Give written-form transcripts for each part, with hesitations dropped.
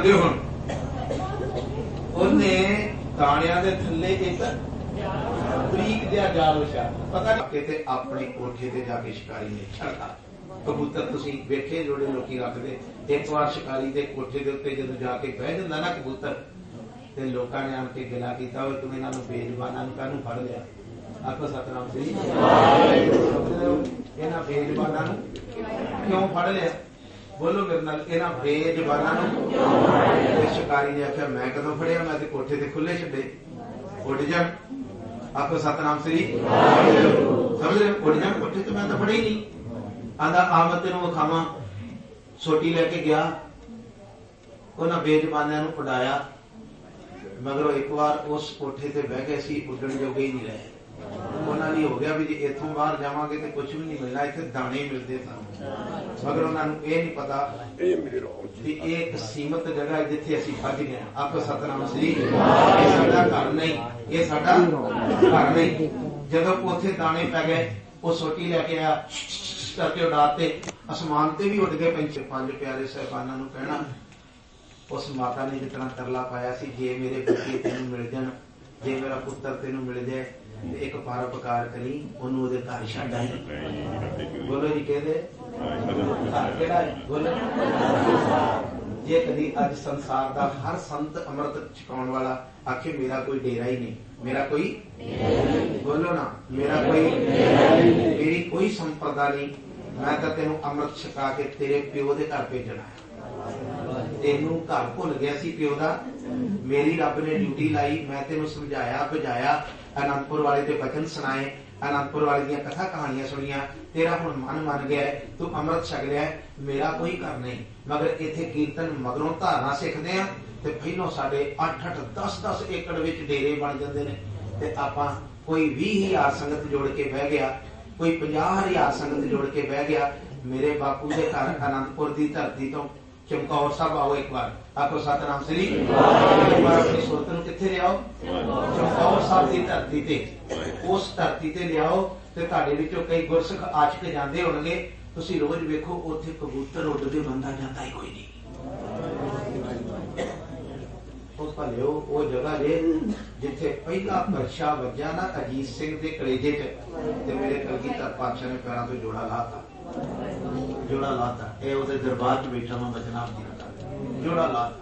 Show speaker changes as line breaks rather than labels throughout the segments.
दिओ हुण ਉਹਨੇ ਦਾਣਿਆਂ ਦੇ ਥੱਲੇ ਇੱਕ ਬਰੀਕ ਜਿਹਾ ਜਾਲ ਵਿਛਾ ਪਤਾ ਨਹੀਂ ਤੇ ਆਪਣੇ ਕੋਠੇ ਤੇ ਜਾ ਕੇ ਸ਼ਿਕਾਰੀ ਨੇ ਛੱਡਤਾ ਕਬੂਤਰ। ਤੁਸੀਂ ਵੇਖੇ ਜਿਹੜੇ ਲੋਕੀ ਰੱਖਦੇ ਇੱਕ ਵਾਰ ਸ਼ਿਕਾਰੀ ਦੇ ਕੋਠੇ ਦੇ ਉੱਤੇ ਜਦੋਂ ਜਾ ਕੇ ਬਹਿ ਜਾਂਦਾ ਨਾ ਕਬੂਤਰ ਤੇ ਲੋਕਾਂ ਨੇ ਆਣ ਕੇ ਗਿਲਾ ਕੀਤਾ ਉਹ ਤੂੰ ਇਹਨਾਂ ਨੂੰ ਬੇਜ਼ਬਾਨਾਂ ਨੂੰ ਕਾਹਨੂੰ ਫੜ ਲਿਆ। ਆਖੋ ਸਤਨਾਮ ਸ੍ਰੀ ਇਹਨਾਂ ਬੇਜ਼ਬਾਨਾਂ ਨੂੰ ਕਿਉਂ ਫੜ ਲਿਆ? बोलो मेरे नाल इन्हां बेजबानां नूं। शिकारी ने आख्या मैं कदों फड़िया, मैं ते कोठे ते खुले छड्डे उड़ जाण। आखो सतनाम श्री समझ रहे उड़ जाण कोठे ते मैं तो फड़े ही नहीं। आंदा आ मैं तेनों विखावां। सोटी लैके गया उन्हां बेजबानां नूं उड़ाया मगरों एक बार उस कोठे ते बह गए सी उड्डण जोगे ही नहीं रहे। उन्हां लई हो गया भी जे इत्थों बाहर जावांगे ते कुछ भी नहीं मिलना, इत्थे दाणे मिलदे सन मगर उन्होंने ये नहीं पता कि एक सीमित जगह जिथे असी फज गए। आखो सतनाम श्री ये साडा घर नहीं, ये साडा घर नहीं। जदों उत्थे दाने पै गए वो सोटी लैके आया करके उड़ाते आसमान ते भी उड़ गए पंछी। पंज प्यारे साहिबानां नूं कहना उस माता ने जितना तरला पाया सी जे मेरे बच्चे तेनों मिल जाण, जे मेरा पुत्र तेनों मिल जाए एक परोपकार करी ओनू ओदे घर छड्ड आई। बोलो जी कहदे घर केड़ा है? बोलो जे कदी अज संसार दा हर संत अमृत छकाउण वाला आखे मेरा कोई डेरा ही नहीं, मेरा कोई बोलो ना मेरा कोई मेरी कोई संपदा नहीं, मैं तो तेनू अमृत छका के तेरे प्यो दे घर भेजना है। तेनू घर भुल गया सी प्यो दा, मेरी रब ने ड्यूटी लाई, मैं तेनू समझाया बुझाया आनंदपुर वाले दे वचन सुनाए, आनंदपुर वाले दी कथा कहानियां सुनिया, तेरा हुण मन मन गया है, तू अमृत छक लिया है, मेरा कोई घर नहीं। मगर इत्थे कीर्तन मगरों धारना सिखदे आ ते पहलों साडे 8-8 10-10 एकड़ विच डेरे बन जांदे ने ते आपां कोई 20,000 संगत जोड़ के बह गया, कोई 50,000 संगत जोड़ के बह गया। मेरे बापू दे घर आनंदपुर दी धरती तो चमकौर साहब आओ एक बार। आखो सतनाम श्री एक बार अपनी सुरत नूं कित्थे लियाओ? चमकौर साहब दी धरती ते, उस धरती ते लियाओ ते तुहाडे विचों कई गुरसिख आशिक जांदे होणगे। तुसीं रोज वेखो उत्थे कबूतर उड्डदे, बंदा जांदा ही कोई नहीं। उस भलिओ वो जगह जे जिथे पहला परछा वज्जा ना अजीत सिंह दे कलेजे च ते मेरे कलगीधर पातशाह ने पैरां तो जोड़ा लाता, जोड़ा लाता। ये उहदे दरबार च बैठा मैं बचना जोड़ा लाता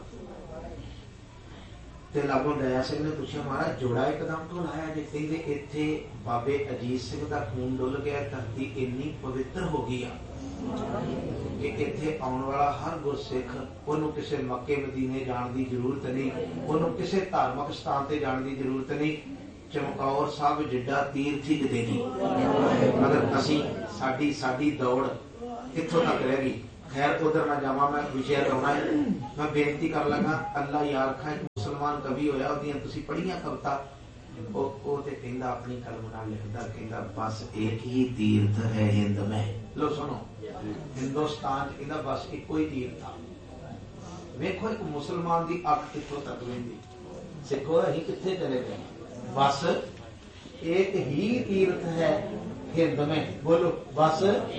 ते लागों दया सिंह ने पूछा महाराज जोड़ा एकदम तो लाया जे? कहंदे इत्थे बाबे अजीत सिंह दा खून डुल गया, धरती इन्नी पवित्र हो गई कि इत्थे आउण वाला हर गुरसिख ओनू किसी मक्के मदीने जाण दी जरूरत नहीं, ओनू किसी धार्मिक स्थान ते जाण दी जरूरत नहीं। चमकौर साहब जिड्डा तीर्थी किते नहीं, मगर असीं साडी दौड़ कित्थों तक रह गई। खैर उधर ना जावा, मैं विषय लाउणा है। मैं बेनती कर लगा अल्लाह यार खा मुसलमान कवि होया, ओहदियां तुसीं पढ़ियां कविता, ਉਹ ਤੇ ਕਹਿੰਦਾ ਆਪਣੀ ਕਲਮ ਨਾਲ ਲਿਖਦਾ, ਕਹਿੰਦਾ ਬਸ ਇੱਕ ਹੀ ਤੀਰਥ ਹੈ ਹਿੰਦ ਮੈਂ। ਲੋ ਸੁਣੋ ਹਿੰਦੁਸਤਾਨ ਚ ਕਹਿੰਦਾ ਬਸ ਇੱਕੋ ਹੀ ਤੀਰਥ ਆ। ਵੇਖੋ ਇੱਕ ਮੁਸਲਮਾਨ ਦੀ ਅੱਖ ਕਿੱਥੋਂ ਤੱਕ ਵਹਿੰਦੀ। ਸਿੱਖੋ ਅਸੀਂ ਕਿੱਥੇ ਚਲੇ ਗਏ? ਬਸ ਇੱਕ ਹੀ ਤੀਰਥ ਹੈ हिंद में। बोलो बस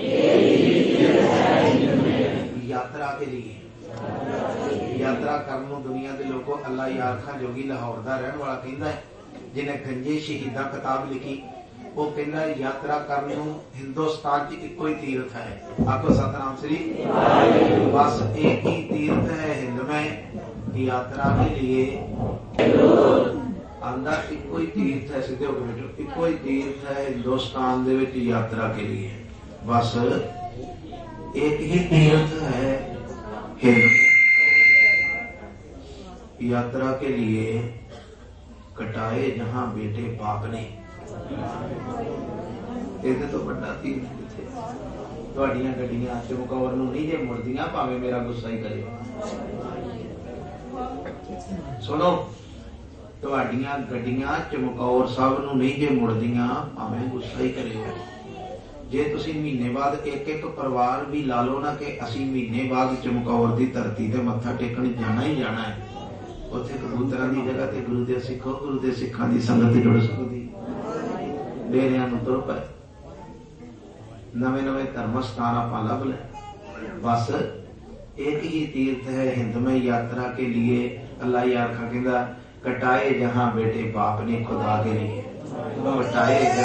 यात्रा के लिए, यात्रा करने दुनिया के लोगों अल्लाह यार खां जोगी लाहौर का रहने वाला कहता है, जिन्हें गंजे शहीदा किताब लिखी, वो कहना यात्रा करने हिंदुस्तान च इको ही तीर्थ है। आखो सतनाम श्री बस एक ही तीर्थ है हिंद में, यात्रा के लिए आंदा इको ही तीर्थ है। सीधे होकर बैठो, इको ही तीर्थ है हिंदुस्तान दे विच यात्रा के लिए, बस एक ही तीर्थ है हिंद। यात्रा के लिए कटाए जहां बेटे बाप ने, इहदे तो बड़ा तीर्थ किथे? तुहाडीआं गड्डियां चमकौर नूं नहीं जे मुड़दियां, भावें मेरा गुस्सा ही करे। सुनो तुहाडीआं गड्डियां चमकौर साहब नूं नहीं जे मुड़दियां, भावें गुस्सा ही करे। जे तुसीं महीने बाद एक एक परिवार भी ला लो ना कि असीं महीने बाद चमकौर दी धरती ते मत्था टेकण जाना ही जाना है, उत्थे कबूतरां दी जगह ते गुरु दे सिखो, गुरु दे सिखां दी संगत जुड़ सकदी। डेरियां नूं तुर पए, नवें नवें धर्म स्थान आपां लभ ले, बस एक ही तीर्थ है हिंदमय यात्रा के लिए। अल्लाह यार कहता कटाए जहां बेटे बाप ने खुदा के लिए, कटाए